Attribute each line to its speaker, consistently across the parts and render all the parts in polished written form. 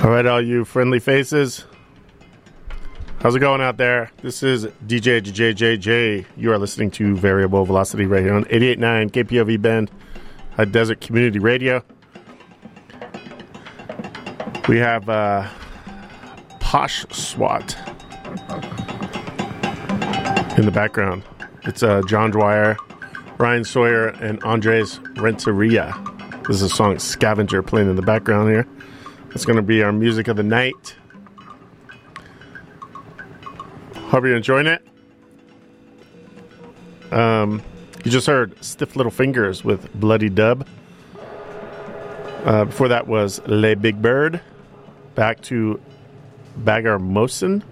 Speaker 1: All right, all you friendly faces. How's it going out there? This is DJ JJJ. You are listening to Variable Velocity right here on 88.9 KPOV Bend, High Desert Community Radio. We have Posh SWAT in the background. It's John Dwyer, Ryan Sawyer, and Andres Renteria. This is a song Scavenger playing in the background here. It's going to be our music of the night. Hope you're enjoying it. You just heard Stiff Little Fingers with Bloody Dub. Before that was Le Big Bird. Back to Bagar Mosin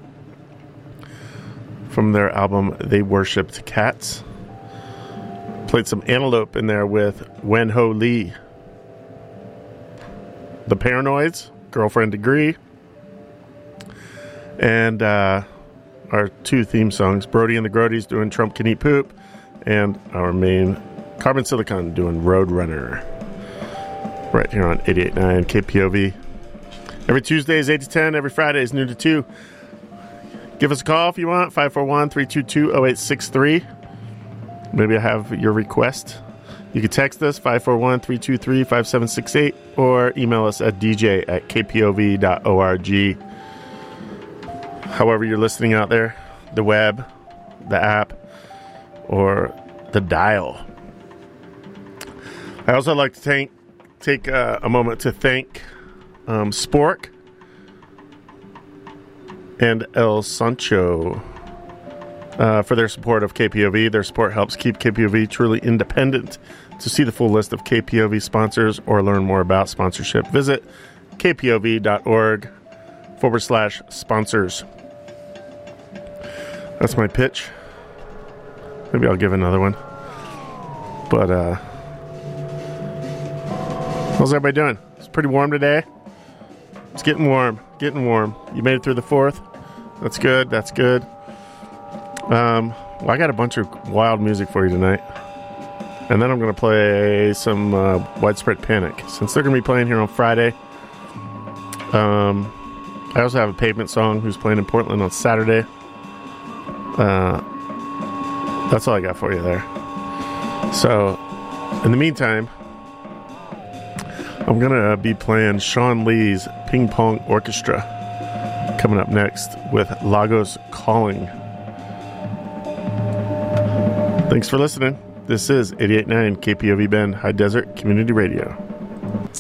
Speaker 1: from their album They Worshipped Cats. Played some Antelope in there with Wen Ho Lee. The Paranoids, Girlfriend Degree. And our two theme songs, Brody and the Grodies doing Trump Can Eat Poop, and our main Carbon Silicon doing Roadrunner. Right here on 88.9 KPOV. Every Tuesday is 8 to 10, every Friday is noon to 2. Give us a call if you want, 541-322-0863. Maybe I have your request. You can text us, 541-323-5768, or email us at dj@kpov.org. However you're listening out there, the web, the app, or the dial. I also like to take a moment to thank Spork and El Sancho for their support of KPOV. Their support helps keep KPOV truly independent. To see the full list of KPOV sponsors or learn more about sponsorship, visit kpov.org/sponsors. That's my pitch. Maybe I'll give another one. But, how's everybody doing? It's pretty warm today. It's getting warm. You made it through the 4th. That's good. Well, I got a bunch of wild music for you tonight. And then I'm going to play some Widespread Panic. Since they're going to be playing here on Friday. I also have a Pavement song who's playing in Portland on Saturday. That's all I got for you there. So, in the meantime, I'm going to be playing Sean Lee's Ping Pong Orchestra coming up next with Lagos Calling. Thanks for listening. This is 88.9 KPOV Bend, High Desert Community Radio.